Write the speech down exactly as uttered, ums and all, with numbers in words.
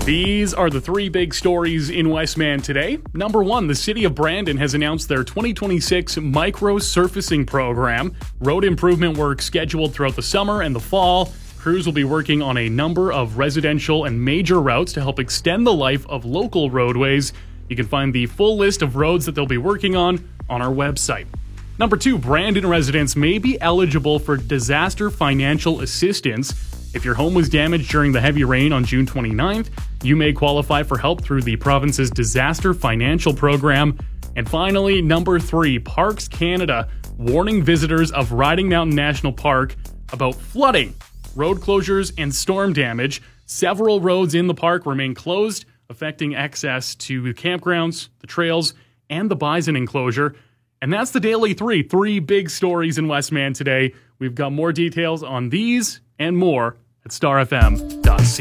These are the three big stories in Westman today. Number one, the city of Brandon has announced their twenty twenty-six micro surfacing program. Road improvement work scheduled throughout the summer and the fall. Crews will be working on a number of residential and major routes to help extend the life of local roadways. You can find the full list of roads that they'll be working on on our website. Number two, Brandon residents may be eligible for disaster financial assistance. If your home was damaged during the heavy rain on June twenty-ninth, you may qualify for help through the province's disaster financial program. And finally, number three, Parks Canada warning visitors of Riding Mountain National Park about flooding, road closures, and storm damage. Several roads in the park remain closed, affecting access to the campgrounds, the trails, and the bison enclosure. And that's the Daily Three. Three big stories in Westman today. We've got more details on these and more at Star F M.